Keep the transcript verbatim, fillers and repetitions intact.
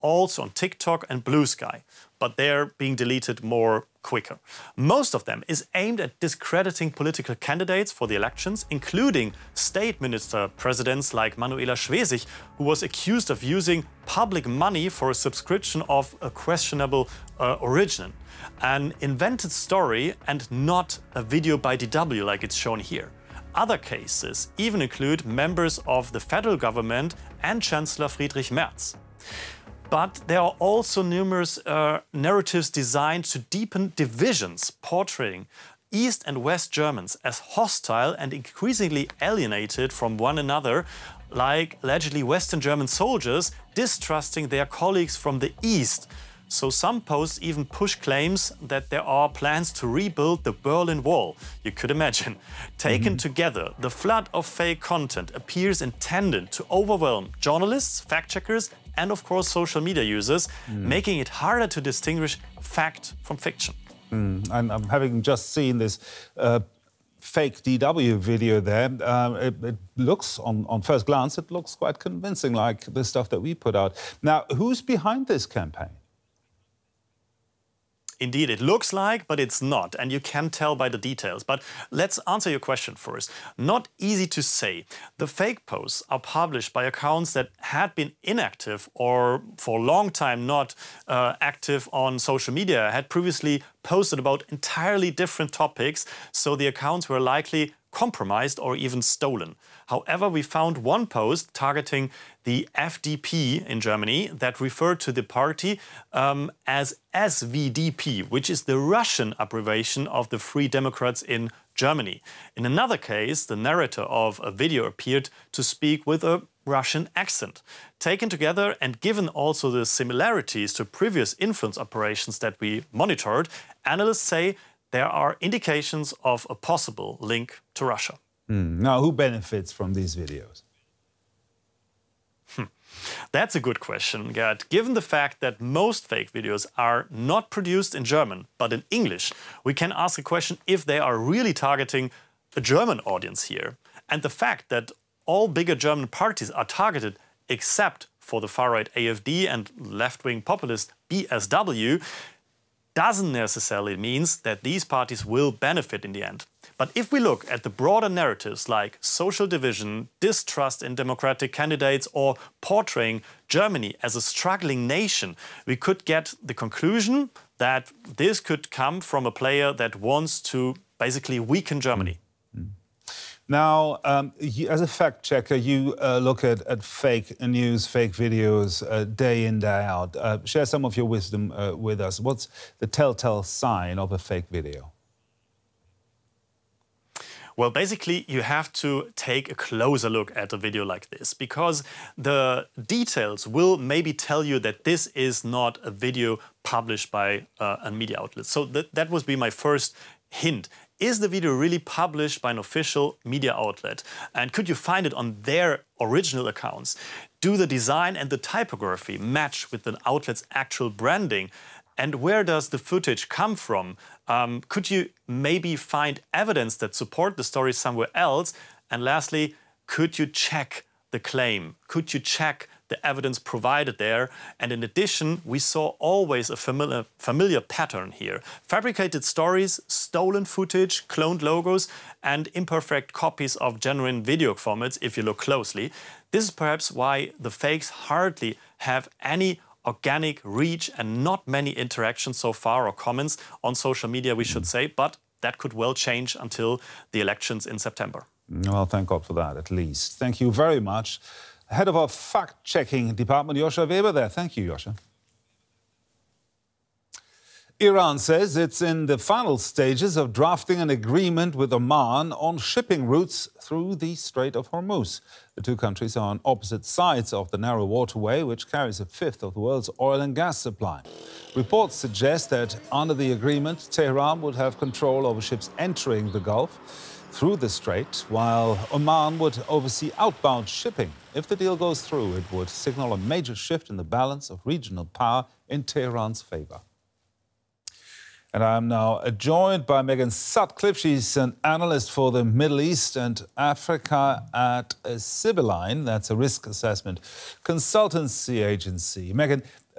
also on TikTok and Blue Sky, but they're being deleted more quicker. Most of them is aimed at discrediting political candidates for the elections, including state minister presidents like Manuela Schwesig, who was accused of using public money for a subscription of a questionable uh, origin. An invented story and not a video by D W like it's shown here. Other cases even include members of the federal government and Chancellor Friedrich Merz. But there are also numerous uh, narratives designed to deepen divisions, portraying East and West Germans as hostile and increasingly alienated from one another, like allegedly Western German soldiers distrusting their colleagues from the East. So some posts even push claims that there are plans to rebuild the Berlin Wall. You could imagine. Taken mm-hmm. together, the flood of fake content appears intended to overwhelm journalists, fact-checkers, and of course social media users, mm. making it harder to distinguish fact from fiction. Mm. And I'm having just seen this uh, fake D W video there. Um, it, it looks, on, on first glance, it looks quite convincing, like the stuff that we put out. Now, who's behind this campaign? Indeed, it looks like, but it's not, and you can tell by the details. But let's answer your question first. Not easy to say. The fake posts are published by accounts that had been inactive or for a long time not uh, active on social media, had previously posted about entirely different topics, so the accounts were likely compromised or even stolen. However, we found one post targeting the F D P in Germany that referred to the party um, as S V D P, which is the Russian abbreviation of the Free Democrats in Germany. In another case, the narrator of a video appeared to speak with a Russian accent. Taken together and given also the similarities to previous influence operations that we monitored, analysts say there are indications of a possible link to Russia. Mm. Now, who benefits from these videos? Hmm. That's a good question, Gerd. Given the fact that most fake videos are not produced in German, but in English, we can ask a question if they are really targeting a German audience here. And the fact that all bigger German parties are targeted except for the far-right A F D and left-wing populist B S W doesn't necessarily mean that these parties will benefit in the end. But if we look at the broader narratives like social division, distrust in democratic candidates, or portraying Germany as a struggling nation, we could get the conclusion that this could come from a player that wants to basically weaken Germany. Mm-hmm. Now, um, you, as a fact checker, you uh, look at, at fake news, fake videos uh, day in, day out. Uh, share some of your wisdom uh, with us. What's the telltale sign of a fake video? Well, basically, you have to take a closer look at a video like this, because the details will maybe tell you that this is not a video published by uh, a media outlet. So that, that would be my first hint. Is the video really published by an official media outlet? And could you find it on their original accounts? Do the design and the typography match with the outlet's actual branding? And where does the footage come from? Um, could you maybe find evidence that support the story somewhere else? And lastly, could you check the claim? Could you check the evidence provided there? And in addition, we saw always a familiar, familiar pattern here. Fabricated stories, stolen footage, cloned logos, and imperfect copies of genuine video formats, if you look closely. This is perhaps why the fakes hardly have any organic reach and not many interactions so far, or comments on social media, we should say, but that could well change until the elections in September. Well, thank God for that, at least. Thank you very much. Head of our fact-checking department, Joscha Weber there. Thank you, Joscha. Iran says it's in the final stages of drafting an agreement with Oman on shipping routes through the Strait of Hormuz. The two countries are on opposite sides of the narrow waterway, which carries a fifth of the world's oil and gas supply. Reports suggest that under the agreement, Tehran would have control over ships entering the Gulf through the strait, while Oman would oversee outbound shipping. If the deal goes through, it would signal a major shift in the balance of regional power in Tehran's favor. And I'm now joined by Megan Sutcliffe. She's an analyst for the Middle East and Africa at Sibylline. That's a risk assessment consultancy agency. Megan,